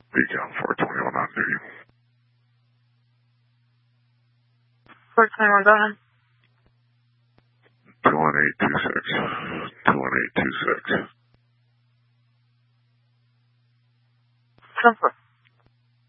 Beacon 421 on duty. 421, go ahead. 21826. 21826. 10-4.